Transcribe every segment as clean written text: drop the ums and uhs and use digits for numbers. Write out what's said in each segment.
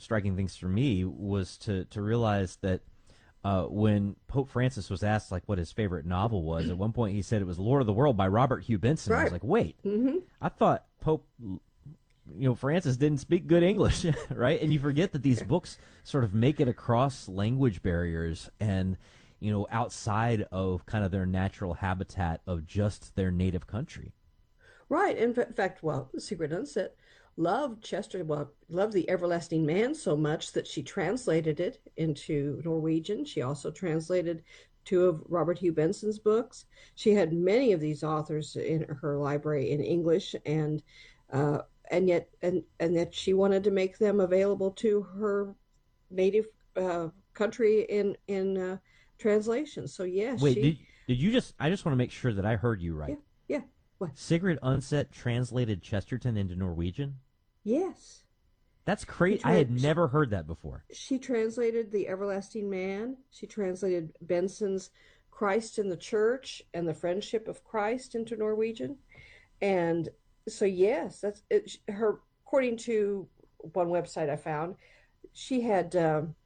striking things for me was to realize that when Pope Francis was asked like what his favorite novel was, at one point he said it was Lord of the World by Robert Hugh Benson. I was Right. like, wait, Mm-hmm. I thought Pope Francis didn't speak good English, right? And you forget that these books sort of make it across language barriers and outside of kind of their natural habitat of just their native country. Right. In fact, well, Sigrid Undset loved The Everlasting Man so much that she translated it into Norwegian. She also translated two of Robert Hugh Benson's books. She had many of these authors in her library in English, uh, and yet she wanted to make them available to her native country in translation. So yes, Wait, she did you just? I just want to make sure that I heard you yeah right. yeah what Sigrid Undset translated Chesterton into Norwegian. yes. That's She crazy. I had tra- never heard that before. she translated The Everlasting Man. She translated Benson's Christ in the Church and the Friendship of Christ into Norwegian. And so, yes, that's it. Her, according to one website I found, she had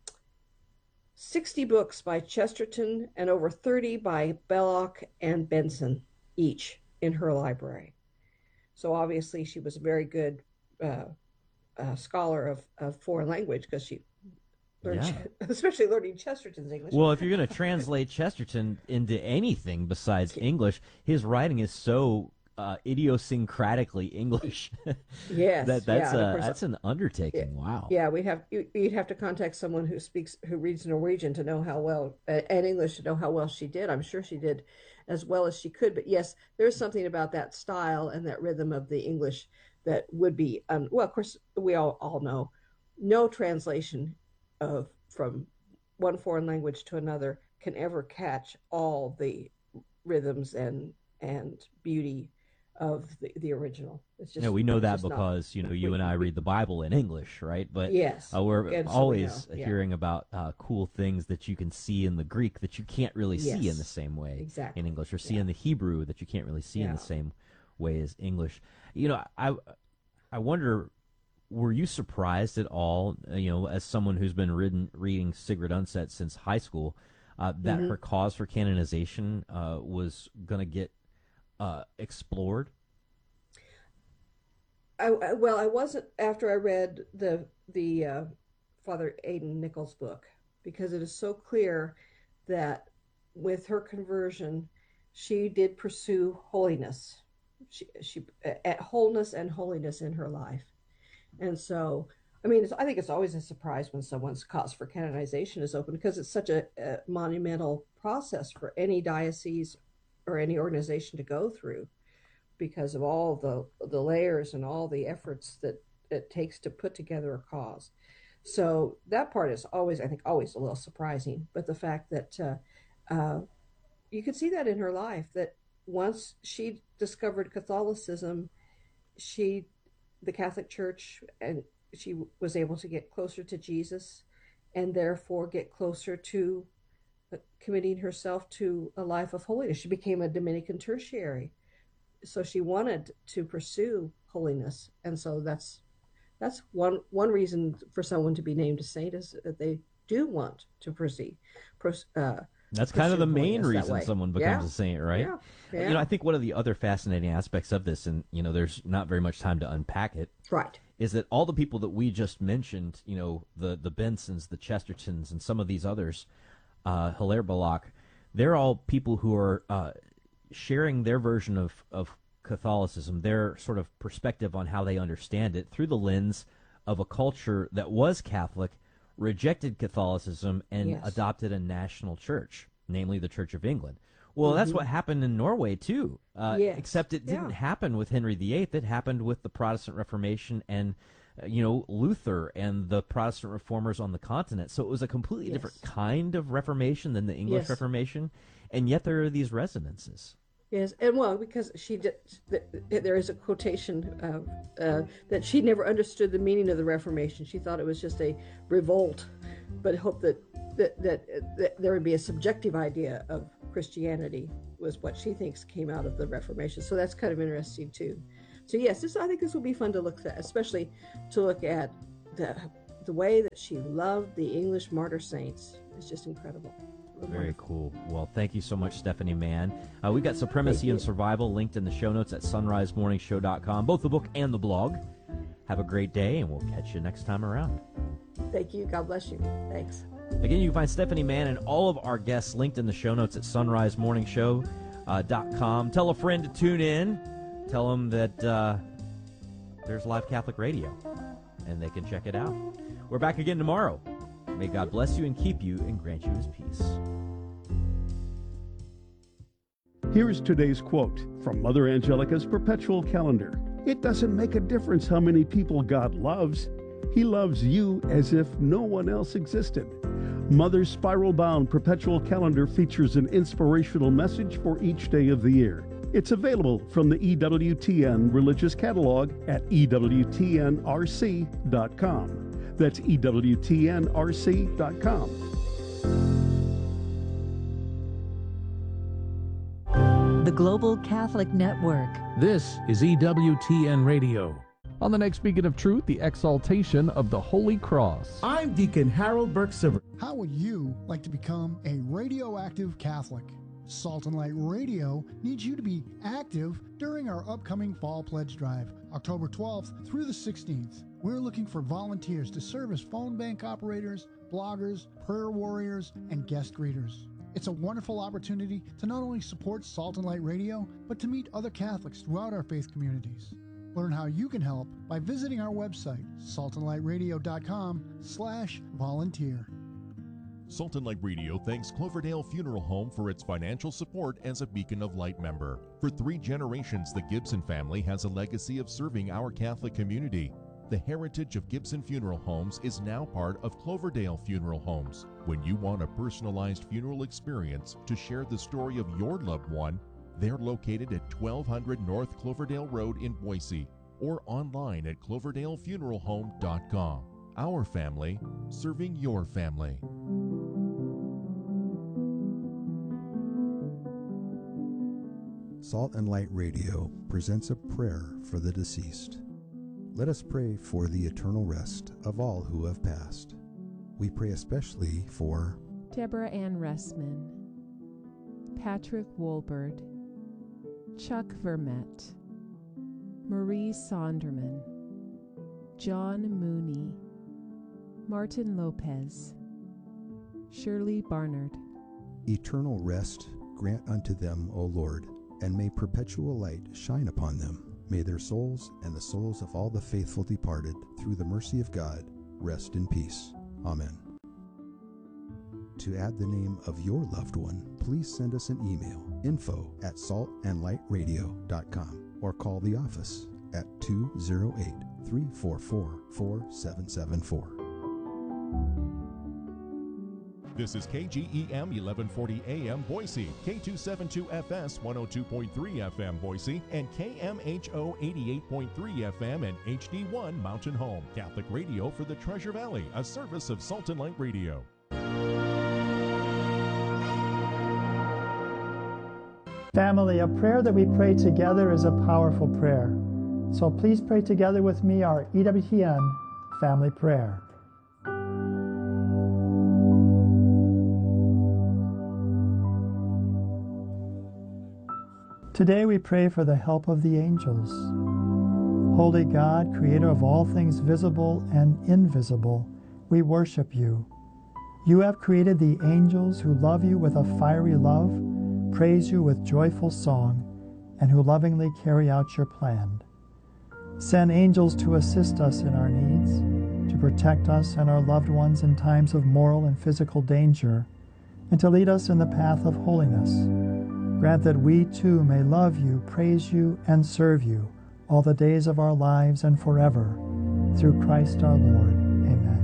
60 books by Chesterton and over 30 by Belloc and Benson each in her library. So obviously, she was a very good uh, scholar of foreign language because she learned, Yeah. especially learning Chesterton's English. Well, if you're going to translate Chesterton into anything besides English, his writing is so idiosyncratically English Yes, that yeah, and of course, that's an yeah, undertaking. Wow. yeah, you'd have to contact someone who reads Norwegian to know how well and English to know how well she did. I'm sure she did as well as she could, but yes, there's something about that style and that rhythm of the English that would be well. Of course, we all know no translation of from one foreign language to another can ever catch all the rhythms and beauty of the original. We know It's that just not. because you We, and I we read the Bible in English, right? But yes, we're and so we know. always Yeah. hearing about cool things that you can see in the Greek that you can't really see in the Yes. same way in Exactly. English, or see Yeah. in the Hebrew that you can't really see in the Yeah. same way as English. I wonder, were you surprised at all, as someone who's been reading Sigrid Undset since high school, that hmm her cause for canonization was going to get explored? Well, I wasn't after I read the Father Aidan Nichols book because it is so clear that with her conversion, she did pursue holiness. She at wholeness and holiness in her life. And so, I mean, I think it's always a surprise when someone's cause for canonization is open because it's such a monumental process for any diocese or any organization to go through because of all the layers and all the efforts that it takes to put together a cause. So that part is always, I think, always a little surprising. But the fact that you could see that in her life that once she discovered Catholicism, she the Catholic Church, and she was able to get closer to Jesus and therefore get closer to committing herself to a life of holiness. She became a Dominican tertiary. So she wanted to pursue holiness. And so that's one reason for someone to be named a saint is that they do want to uh, That's kind of pursue the main holiness that reason way. someone becomes Yeah, a saint, right? yeah, yeah. I think one of the other fascinating aspects of this, and there's not very much time to unpack it, Right. is that all the people that we just mentioned, the Bensons, the Chestertons, and some of these others, Hilaire Belloc, they're all people who are sharing their version of Catholicism, their sort of perspective on how they understand it through the lens of a culture that was Catholic, rejected Catholicism, and Yes. adopted a national church, namely the Church of England. Well, that's Mm-hmm. what happened in Norway too, Yes. except it didn't Yeah. happen with Henry VIII. It happened with the Protestant Reformation and Luther and the Protestant reformers on the continent. So it was a completely different Yes. kind of Reformation than the English Yes. Reformation, and yet there are these resonances. Yes, and well, because there is a quotation that she never understood the meaning of the Reformation. She thought it was just a revolt, but hoped that there would be a subjective idea of Christianity was what she thinks came out of the Reformation. So that's kind of interesting too. So yes, I think this will be fun to look at, especially to look at the the way that she loved the English martyr saints is just incredible. Very cool. Well, thank you so much, Stephanie Mann. We've got Supremacy and Survival linked in the show notes at sunrisemorningshow.com, both the book and the blog. Have a great day, and we'll catch you next time around. Thank you. God bless you. Thanks. Again, you can find Stephanie Mann and all of our guests linked in the show notes at sunrisemorningshow.com. Tell a friend to tune in. Tell them that there's Live Catholic Radio, and they can check it out. We're back again tomorrow. May God bless you and keep you and grant you his peace. Here is today's quote from Mother Angelica's Perpetual Calendar. It doesn't make a difference how many people God loves. He loves you as if no one else existed. Mother's spiral-bound Perpetual Calendar features an inspirational message for each day of the year. It's available from the EWTN Religious Catalog at EWTNRC.com. That's EWTNRC.com. The Global Catholic Network. This is EWTN Radio. On the next Beacon of Truth, the exaltation of the Holy Cross. I'm Deacon Harold Burke-Sivers. How would you like to become a radioactive Catholic? Salt and Light Radio needs you to be active during our upcoming Fall Pledge Drive, October 12th through the 16th. We're looking for volunteers to serve as phone bank operators, bloggers, prayer warriors, and guest readers. It's a wonderful opportunity to not only support Salt and Light Radio, but to meet other Catholics throughout our faith communities. Learn how you can help by visiting our website, saltandlightradio.com/volunteer. Salt and Light Radio thanks Cloverdale Funeral Home for its financial support as a Beacon of Light member. For 3 generations, the Gibson family has a legacy of serving our Catholic community. The heritage of Gibson Funeral Homes is now part of Cloverdale Funeral Homes. When you want a personalized funeral experience to share the story of your loved one, they're located at 1200 North Cloverdale Road in Boise or online at cloverdalefuneralhome.com. Our family, serving your family. Salt and Light Radio presents a prayer for the deceased. Let us pray for the eternal rest of all who have passed. We pray especially for Deborah Ann Ressman, Patrick Wolbert, Chuck Vermette, Marie Sonderman, John Mooney, Martin Lopez, Shirley Barnard. eternal rest grant unto them, O Lord, and may perpetual light shine upon them. May their souls and the souls of all the faithful departed, through the mercy of God, rest in peace. Amen. To add the name of your loved one, please send us an email, info@saltandlightradio.com, or call the office at 208-344-4774. This is KGEM 1140 AM Boise, K272FS 102.3 FM Boise, and KMHO 88.3 FM and HD1 Mountain Home. Catholic radio for the Treasure Valley, a service of Salt and Light Radio. Family, a prayer that we pray together is a powerful prayer. So please pray together with me our EWTN family prayer. Today we pray for the help of the angels. Holy God, creator of all things visible and invisible, we worship you. You have created the angels who love you with a fiery love, praise you with joyful song, and who lovingly carry out your plan. Send angels to assist us in our needs, to protect us and our loved ones in times of moral and physical danger, and to lead us in the path of holiness. Grant that we too may love you, praise you, and serve you all the days of our lives and forever. Through Christ our Lord. Amen.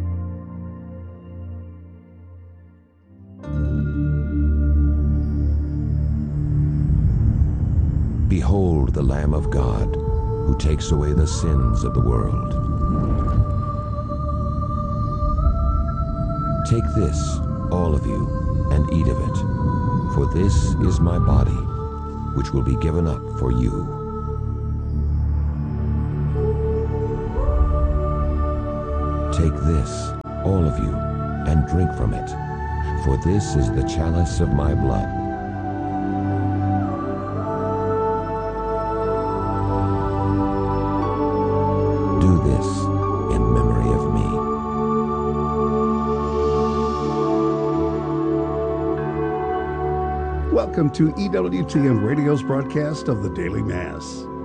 Behold the Lamb of God, who takes away the sins of the world. Take this, all of you, and eat of it, for this is my body, which will be given up for you. Take this, all of you, and drink from it, for this is the chalice of my blood. Do this in memory of me. Welcome to EWTN Radio's broadcast of the Daily Mass.